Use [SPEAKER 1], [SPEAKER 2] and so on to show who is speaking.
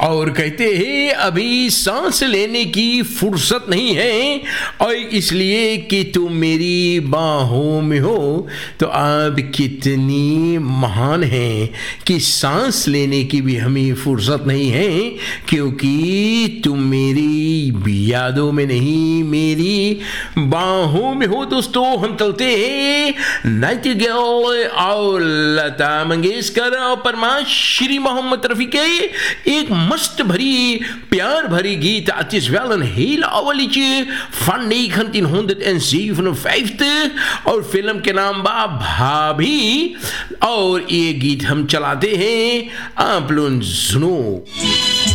[SPEAKER 1] और कहते हैं अभी सांस लेने की फुर्सत नहीं है, और इसलिए कि तुम मेरी बाहों में हो। तो आप कितनी महान हैं कि सांस लेने की भी हमें फुर्सत नहीं है, क्योंकि तुम मेरी यादों में नहीं, मेरी बाहों में हो। दोस्तों हम चलते हैं नाइटिंगेल और लता मंगेशकर और परमाश्री मोहम्मद रफी के एक मस्त भरी प्यार भरी गीत. Het is wel een heel oude liedje van 1957 और फिल्म के नाम बा भाभी. और ये गीत हम चलाते हैं, आप लोग सुनो.